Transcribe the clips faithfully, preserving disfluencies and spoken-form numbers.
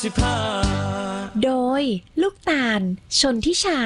โดยลูกตาลชนทิชา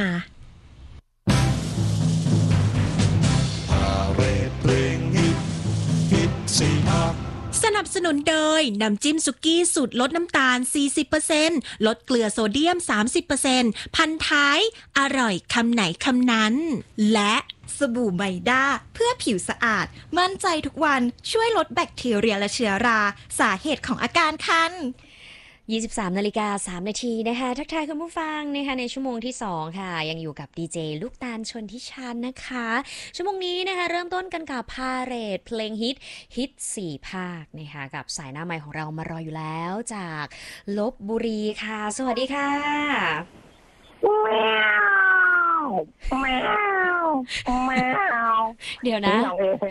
สนับสนุนโดยน้ำจิ้มสุกี้สูตรลดน้ำตาล สี่สิบเปอร์เซ็นต์ ลดเกลือโซเดียม สามสิบเปอร์เซ็นต์ พันท้ายอร่อยคำไหนคำนั้นและสบู่ไมด้าเพื่อผิวสะอาดมั่นใจทุกวันช่วยลดแบคทีเรียและเชื้อราสาเหตุของอาการคันยี่สิบสามนาฬิกาสามนาทีนะคะทักทายคุณผู้ฟังนะคะในชั่วโมงที่สองค่ะยังอยู่กับดีเจลูกตาลชนทิชานะคะชั่วโมงนี้นะคะเริ่มต้นกันกับพาเหรดเพลงฮิตฮิตสี่ภาคนะคะกับสายหน้าไมค์ของเรามารออยู่แล้วจากลพบุรีค่ะสวัสดีค่ะแมวแมวแมวเดี๋ยวนะ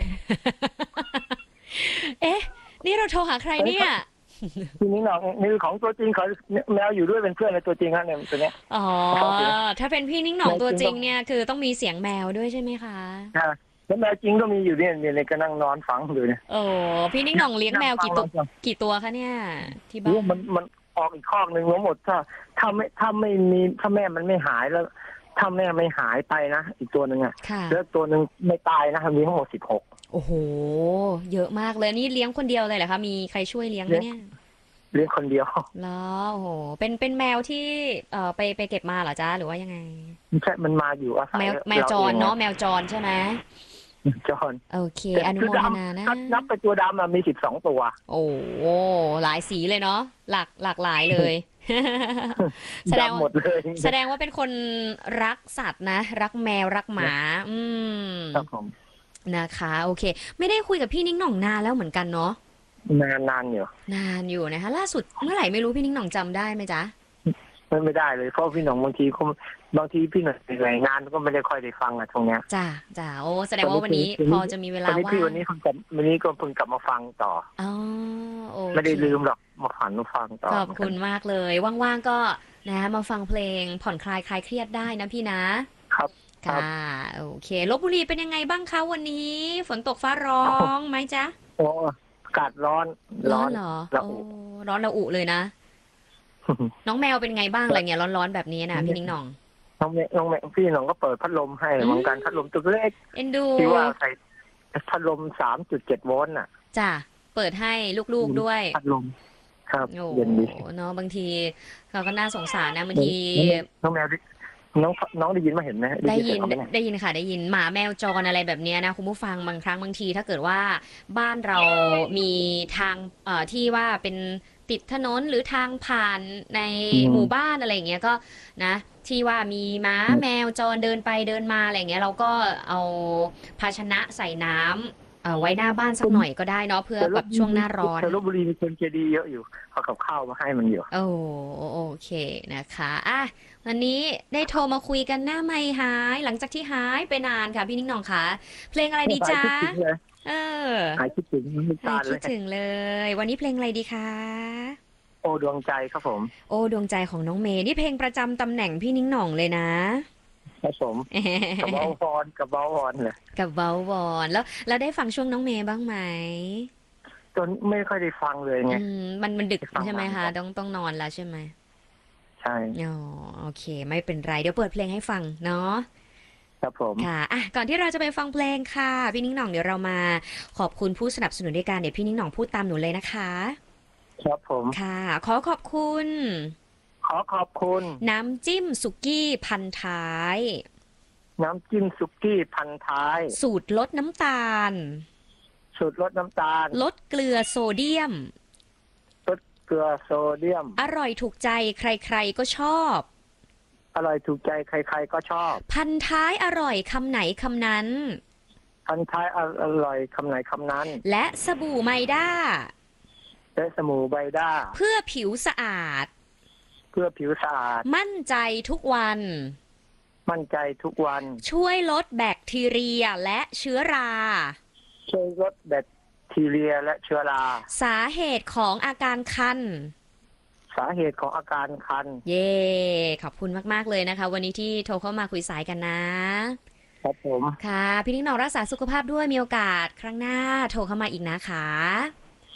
เอ๊ะนี่เราโทรหาใครเนี่ยทีนี้น้องนี่ของตัวจริงเขาแมวอยู่ด้วยเป็นเพื่อนในตัวจริงฮะเนี่ยตัวเนี้ยอ๋อถ้าเป็นพี่นิ้งหน่องตัวจริงเนี่ยคือต้องมีเสียงแมวด้วยใช่ไหมคะค่ะแล้วแมวจริงก็มีอยู่เนี่ยเนี่ยก็นั่งนอนฟังอยู่เนี่ยโอ้พี่นิ้งหน่องเลี้ยงแมวกี่ตัวกี่ตัวคะเนี่ยที่บ้านมันมันออกอีกคอกหนึ่งทั้งหมดถ้าถ้าไม่ถ้าไม่มีถ้าแม่มันไม่หายแล้วถ้าแม่ไม่หายไปนะอีกตัวหนึ่งอ่ะแล้วตัวหนึ่งไม่ตายนะมีทั้งหมดสิบหกโอ้โหเยอะมากเลยนี่เลี้ยงคนเดียวเลยเหรอคะมีใครช่วยเลี้ยงไหมเนี่ยเลี้ยงคนเดียวแล้วโอ้โหเป็นเป็นแมวที่เอ่อไปไปเก็บมาเหรอจ๊ะหรือว่ายังไงไม่ใช่มันมาอยู่อาศัยแมวแมวจรเนาะแมวจรใช่ไหมจรโอเคอนุโมทนานะนับไปตัวดำมันมีสิบสองตัวโอ้หลายสีเลยเนาะหลากหลากหลายเลยแสดงหมดเลยแสดงว่าเป็นคนรักสัตว์นะรักแมวรักหมาอืมครับผมนะคะโอเคไม่ได้คุยกับพี่นิ้งหน่องนานแล้วเหมือนกันเนาะนานนานอยู่นานอยู่นะคะล่าสุดเมื่อไหร่ไม่รู้พี่นิ้งหน่องจำได้ไหมจ๊ะไม่ไม่ได้เลยเพราะพี่หน่องบางทีเขาบางทีพี่หน่องเหนื่อยงานก็ไม่ได้ค่อยได้ฟังอะตรงเนี้ยจ้าจ้าโอ้แสดงว่าวันนี้พอจะมีเวลาว่างพี่วันนี้เพิ่งกลับวันนี้ก็เพิ่งกลับมาฟังต่ออ๋อโอเคไม่ได้ลืมหรอกมาฝันมาฟังต่อขอบคุณมากเลยว่างๆก็นะมาฟังเพลงผ่อนคลายคลายเครียดได้นะพี่นะครับค่ะโอเคลพบุรีเป็นยังไงบ้างคะวันนี้ฝนตกฟ้าร้องไหมจ๊ะโอ้อากาศร้อนร้อนเหรอโอ้ร้อนระอุเลยนะน้องแมวเป็นไงบ้างอะไรเงี้ยร้อนๆแบบนี้นะพี่นิ้งหน่องน้องแมวน้องแมวพี่หน่องก็เปิดพัดลมให้เหมือนกันพัดลมตัวเล็กเอ็นดูที่ว่าใส่พัดลม สามจุดเจ็ด โวลต์น่ะจ้ะเปิดให้ลูกๆด้วยพัดลมครับเย็นดีเนาะบางทีเราก็น่าสงสารนะบางทีน้องแมวน้องน้องได้ยินมาเห็นไหมได้ยินได้ยินค่ะได้ยินหมาแมวจรอะไรแบบนี้นะคุณผู้ฟังบางครั้งบางทีถ้าเกิดว่าบ้านเรามีทางเอ่อที่ว่าเป็นติดถนนหรือทางผ่านในหมู่บ้านอะไรอย่างเงี้ยก็นะที่ว่ามีม้าแมวจรเดินไปเดินมาอะไรอย่างเงี้ยเราก็เอาภาชนะใส่น้ำเอาไว้หน้าบ้านสักหน่อยก็ได้เนาะเพื่อแบบช่วงหน้าร้อนแต่ลพบุรีมีคนใจดีเยอะอยู่เอากับข้าวมาให้มันอยู่โอ้โอเคนะคะอ่ะวันนี้ได้โทรมาคุยกันหน้าไมค์หายหลังจากที่หายไปนานค่ะพี่นิ้งหน่องคะเพลงอะไรดีจ๊ะเออหายคิดถึงหายคิดถึงเลยวันนี้เพลงอะไรดีคะโอ้ดวงใจครับผมโอ้ดวงใจของน้องเมย์นี่เพลงประจำตำแหน่งพี่นิ้งหน่องเลยนะครับผมกับเบาบอลกับเบาบอลเลยกับเบาบอลแล้วแล้วได้ฟังช่วงน้องเมย์บ้างไหมจนไม่ค่อยได้ฟังเลยไงมันมันดึกใช่ไหมคะต้องต้องนอนแล้วใช่ไหมใช่อ๋อโอเคไม่เป็นไรเดี๋ยวเปิดเพลงให้ฟังเนาะครับผมค่ะอ่ะก่อนที่เราจะไปฟังเพลงค่ะพี่นิ้งหน่องเดี๋ยวเรามาขอบคุณผู้สนับสนุนด้วยกันเดี๋ยวพี่นิ้งหน่องพูดตามหนูเลยนะคะครับผมค่ะขอขอบคุณขอขอบคุณน้ำจิ้มสุกี้พันท้ายน้ำจิ้มสุกี้พันท้ายสูตรลดน้ำตาลสูตรลดน้ำตาลลดเกลือโซเดียมลดเกลือโซเดียมอร่อยถูกใจใครๆก็ชอบอร่อยถูกใจใครๆก็ชอบพันท้ายอร่อยคำไหนคำนั้นพันท้ายอร่อยคำไหนคำนั้นและสบู่ไมด้าและสบู่ไมด้าเพื่อผิวสะอาดเพื่อผิวสะอาดมั่นใจทุกวันมั่นใจทุกวันช่วยลดแบคทีเรียและเชื้อราช่วยลดแบคทีเรียและเชื้อราสาเหตุของอาการคันสาเหตุของอาการคันเย่ขอบคุณมากๆเลยนะคะวันนี้ที่โทรเข้ามาคุยสายกันนะครับผมค่ะพี่นิ้งหน่องรักษาสุขภาพด้วยมีโอกาสครั้งหน้าโทรเข้ามาอีกนะคะ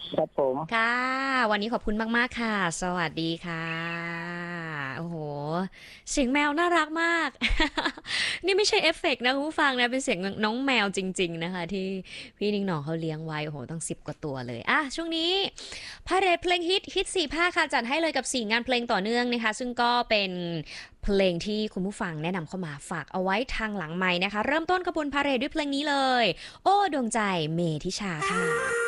ครับผมค่ะวันนี้ขอบคุณมากๆค่ะสวัสดีค่ะโอ้โหเสียงแมวน่ารักมาก นี่ไม่ใช่เอฟเฟกต์นะคุณผู้ฟังนะเป็นเสียงน้องแมวจริงๆนะคะที่พี่นิ่งหน่องเขาเลี้ยงไว้โอ้โหตั้งสิบกว่าตัวเลยอ่ะช่วงนี้พาเหรดเพลงฮิตฮิตสี่ภาคค่ะจัดให้เลยกับสี่งานเพลงต่อเนื่องนะคะซึ่งก็เป็นเพลงที่คุณผู้ฟังแนะนำเข้ามาฝากเอาไว้ทางหลังไมค์นะคะเริ่มต้นขบวนพาเหรดด้วยเพลงนี้เลยโอ้ดวงใจเมธิชาค่ะ